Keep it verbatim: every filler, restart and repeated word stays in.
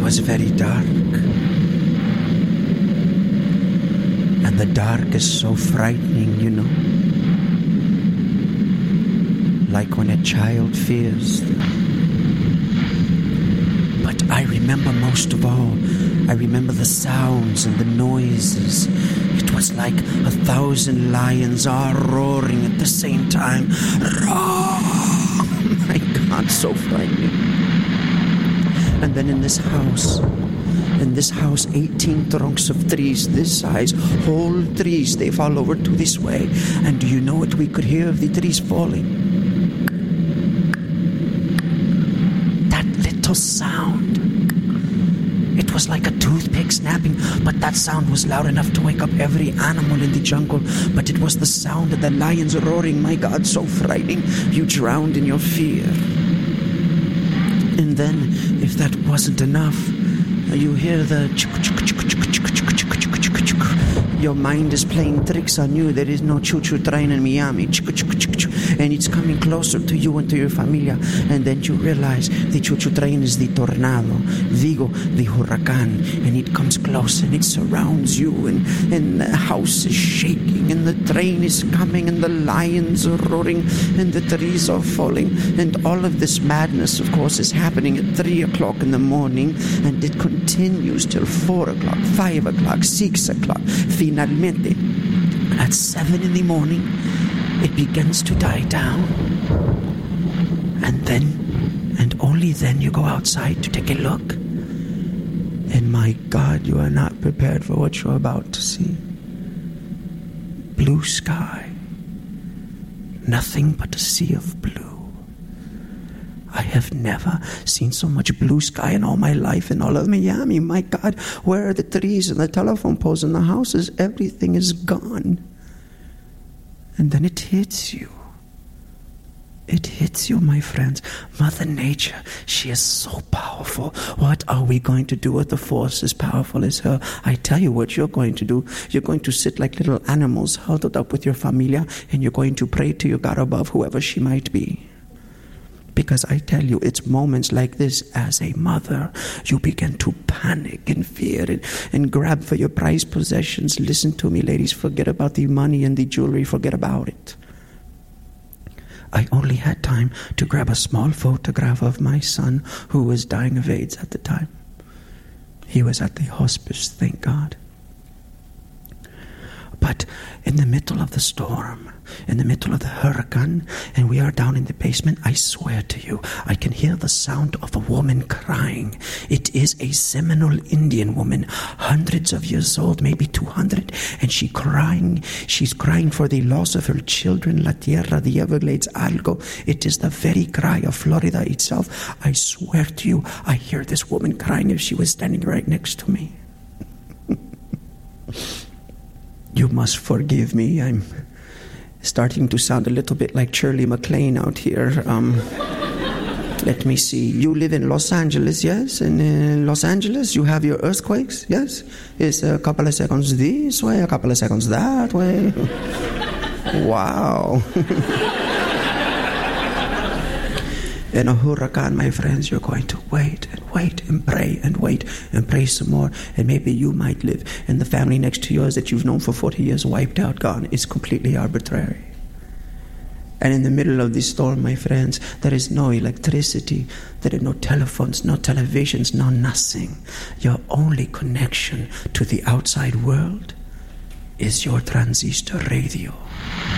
was very dark. And the dark is so frightening, you know. Like when a child fears. But I remember most of all, I remember the sounds and the noises. It was like a thousand lions are roaring at the same time. Roar! My God, so frightening. And then in this house, in this house, eighteen trunks of trees this size, whole trees, they fall over to this way. And do you know what we could hear of the trees falling? That little sound. It was like a toothpick snapping, but that sound was loud enough to wake up every animal in the jungle. But it was the sound of the lions roaring. My God, so frightening. You drowned in your fear. And then, if that wasn't enough, you hear the chuk chuk chuk chuk chuk chuk chuk chuk chuk chuk. Your mind is playing tricks on you. There is no choo-choo train in Miami. Chuk chuk chuk chuk. And it's coming closer to you and to your familia. And then you realize the choo-choo train is the tornado, Vigo, the hurricane. And it comes close and it surrounds you. And, and the house is shaking and the train is coming and the lions are roaring and the trees are falling. And all of this madness, of course, is happening at three o'clock in the morning. And it continues till four o'clock, five o'clock, six o'clock. Finalmente, at seven in the morning, it begins to die down. And then, and only then, you go outside to take a look. And my God, you are not prepared for what you're about to see. Blue sky. Nothing but a sea of blue. I have never seen so much blue sky in all my life in all of Miami. My God, where are the trees and the telephone poles and the houses? Everything is gone. And then it hits you. It hits you, my friends. Mother Nature, she is so powerful. What are we going to do with a force as powerful as her? I tell you what you're going to do. You're going to sit like little animals huddled up with your familia, and you're going to pray to your God above, whoever she might be. Because I tell you, it's moments like this, as a mother, you begin to panic and fear and, and grab for your prized possessions. Listen to me, ladies. Forget about the money and the jewelry. Forget about it. I only had time to grab a small photograph of my son, who was dying of AIDS at the time. He was at the hospice, thank God. But in the middle of the storm, in the middle of the hurricane, and we are down in the basement, I swear to you, I can hear the sound of a woman crying. It is a Seminole Indian woman, hundreds of years old, maybe two hundred, and she crying. She's crying for the loss of her children, La Tierra, the Everglades, algo. It is the very cry of Florida itself. I swear to you, I hear this woman crying if she was standing right next to me. You must forgive me. I'm starting to sound a little bit like Shirley MacLaine out here. Um, let me see. You live in Los Angeles, yes? In uh, Los Angeles, you have your earthquakes, yes? It's a couple of seconds this way, a couple of seconds that way. Wow. In a hurricane, my friends, you're going to wait and wait and pray and wait and pray some more. And maybe you might live, and the family next to yours that you've known for forty years wiped out, gone. It's completely arbitrary. And in the middle of this storm, my friends, there is no electricity. There are no telephones, no televisions, no nothing. Your only connection to the outside world is your transistor radio.